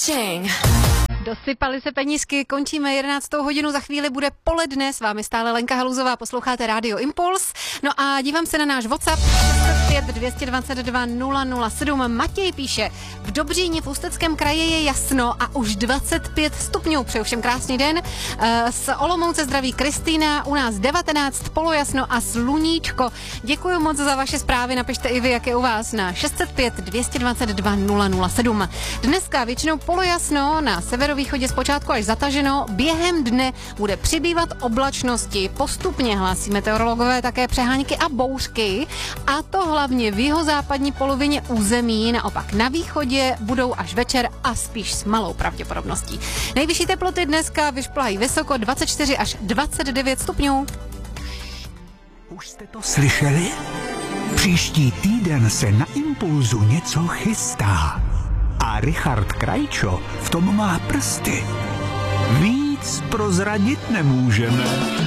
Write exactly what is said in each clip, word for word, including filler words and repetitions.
Ching. Dosypaly se penízky, končíme jedenáctou hodinu, za chvíli bude poledne, s vámi stále Lenka Haluzová, posloucháte Rádio Impuls. No a dívám se na náš WhatsApp pět dvě dvacet dva nula nula sedm. Matěj píše, v Dobříně v Ústeckém kraji je jasno a už dvacet pět stupňů. Přeju všem krásný den. Z Olomouce zdraví Kristýna, u nás devatenáct, polojasno a sluníčko. Děkuji moc za vaše zprávy, napište i vy, jak je u vás na šest set pět dvě dvacet dva nula nula sedm. Dneska většinou polojasno, na severovýchodě zpočátku až zataženo, během dne bude přibývat oblačnosti. Postupně hlásí meteorologové také přehánky a bouřky, a to hlavně v jihozápadní polovině území, naopak na východě budou až večer a spíš s malou pravděpodobností. Nejvyšší teploty dneska vyšplahají vysoko dvacet čtyři až dvacet devět stupňů. Už jste to slyšeli? Příští týden se na Impulzu něco chystá. A Richard Krajčo v tom má prsty. Víc prozradit nemůžeme.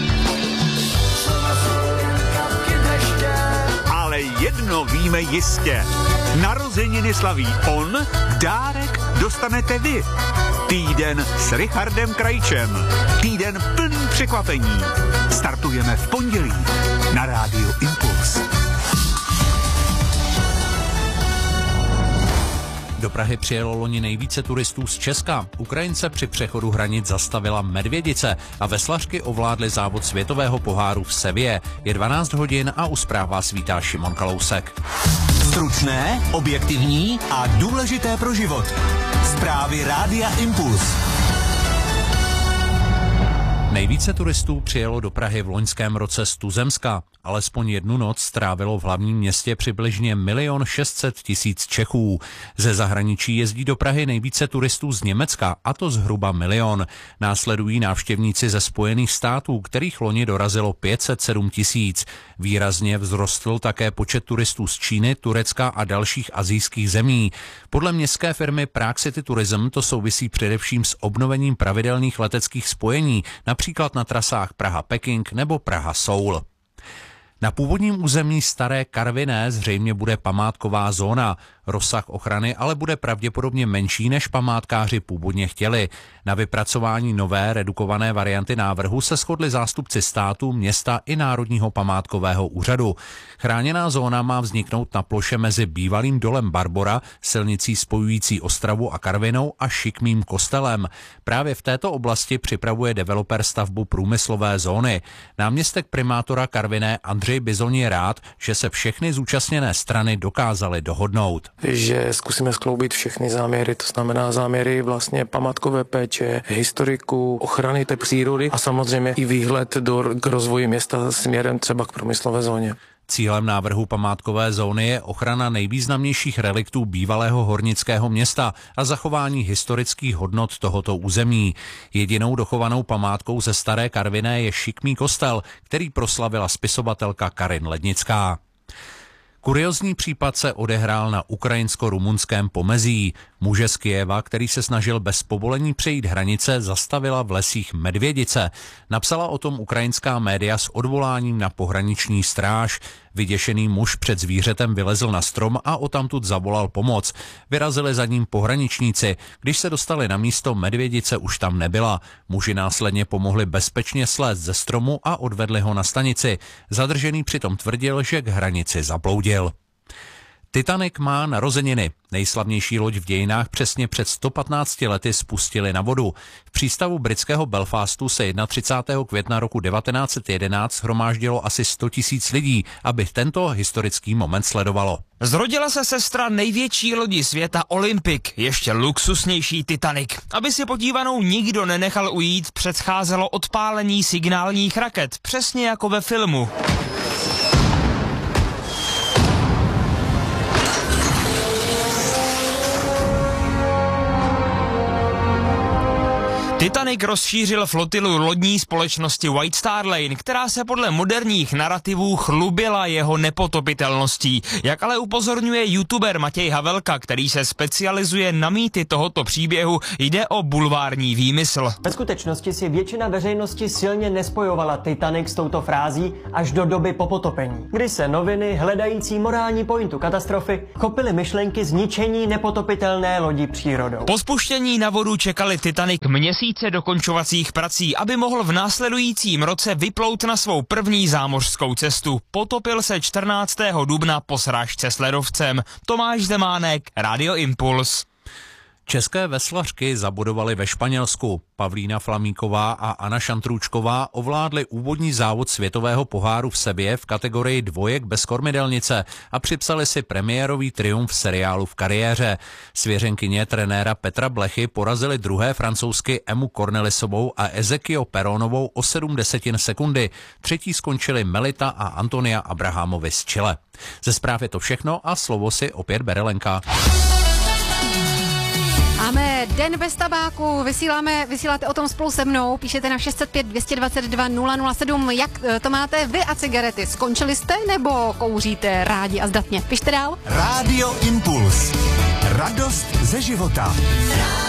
Ale jedno víme jistě. Narozeniny slaví on, dárek dostanete vy. Týden s Richardem Krajčem. Týden plný překvapení. Startujeme v pondělí na Rádiu Impuls. Do Prahy přijelo loni nejvíce turistů z Česka. Ukrajince při přechodu hranic zastavila medvědice a veslařky ovládly závod světového poháru v Sevě. Je dvanáct hodin a u zpráv vás vítá Šimon Kalousek. Stručné, objektivní a důležité pro život. Zprávy Rádia Impuls. Nejvíce turistů přijelo do Prahy v loňském roce z tuzemska. Alespoň jednu noc strávilo v hlavním městě přibližně milion šest set tisíc Čechů. Ze zahraničí jezdí do Prahy nejvíce turistů z Německa, a to zhruba milion. Následují návštěvníci ze Spojených států, kterých loni dorazilo pět set sedm tisíc. Výrazně vzrostl také počet turistů z Číny, Turecka a dalších asijských zemí. Podle městské firmy Prague City Tourism to souvisí především s obnovením pravidelných leteckých spojení, například na trasách Praha-Peking nebo Praha-Soul. Na původním území Staré Karviné zřejmě bude památková zóna. Rozsah ochrany ale bude pravděpodobně menší, než památkáři původně chtěli. Na vypracování nové redukované varianty návrhu se shodli zástupci státu, města i Národního památkového úřadu. Chráněná zóna má vzniknout na ploše mezi bývalým dolem Barbora, silnicí spojující Ostravu a Karvinou, a Šikmým kostelem. Právě v této oblasti připravuje developer stavbu průmyslové zóny. Náměstek primátora Karviné Andřej Bizon je rád, že se všechny zúčastněné strany dokázaly dohodnout. Že zkusíme skloubit všechny záměry, to znamená záměry vlastně památkové péče, historiku, ochrany té přírody a samozřejmě i výhled do, k rozvoji města směrem třeba k průmyslové zóně. Cílem návrhu památkové zóny je ochrana nejvýznamnějších reliktů bývalého hornického města a zachování historických hodnot tohoto území. Jedinou dochovanou památkou ze Staré Karviné je Šikmý kostel, který proslavila spisovatelka Karin Lednická. Kuriozní případ se odehrál na ukrajinsko-rumunském pomezí. Muže z Kyjeva, který se snažil bez povolení přejít hranice, zastavila v lesích medvědice. Napsala o tom ukrajinská média s odvoláním na pohraniční stráž. Vyděšený muž před zvířetem vylezl na strom a odtamtud zavolal pomoc. Vyrazili za ním pohraničníci. Když se dostali na místo, medvědice už tam nebyla. Muži následně pomohli bezpečně slézt ze stromu a odvedli ho na stanici. Zadržený přitom tvrdil, že k hranici zabloudil. Titanic má narozeniny. Nejslavnější loď v dějinách přesně před sto patnácti lety spustili na vodu. V přístavu britského Belfastu se třicátého prvního května roku devatenáct set jedenáct shromáždilo asi sto tisíc lidí, aby tento historický moment sledovalo. Zrodila se sestra největší lodi světa Olympic, ještě luxusnější Titanic. Aby si podívanou nikdo nenechal ujít, předcházelo odpálení signálních raket, přesně jako ve filmu. Titanic rozšířil flotilu lodní společnosti White Star Line, která se podle moderních narrativů chlubila jeho nepotopitelností. Jak ale upozorňuje youtuber Matěj Havelka, který se specializuje na mýty tohoto příběhu, jde o bulvární výmysl. Ve skutečnosti si většina veřejnosti silně nespojovala Titanic s touto frází až do doby po potopení, kdy se noviny hledající morální pointu katastrofy chopily myšlenky zničení nepotopitelné lodi přírodou. Po spuštění na vodu čekali Titanic měsíce dokončovacích prací, aby mohl v následujícím roce vyplout na svou první zámořskou cestu. Potopil se čtrnáctého dubna po srážce s ledovcem. Tomáš Zemánek, Radio Impuls. České veslařky zabodovaly ve Španělsku. Pavlína Flamíková a Anna Šantrůčková ovládly úvodní závod světového poháru v Sebě v kategorii dvojek bez kormidelnice a připsali si premiérový triumf seriálu v kariéře. Svěřenkyně trenéra Petra Blechy porazili druhé francouzsky Emu Cornelisovou a Ezekio Peronovou o sedm desetin sekundy. Třetí skončili Melita a Antonia Abrahamovi z Chile. Ze zpráv je to všechno a slovo si opět bere Lenka. Máme Den bez tabáku, vysíláme, vysíláte o tom spolu se mnou, píšete na šest set pět dvě stě dvacet dva nula nula sedm, jak to máte vy a cigarety, skončili jste nebo kouříte rádi a zdatně? Pište dál. Rádio Impuls. Radost ze života.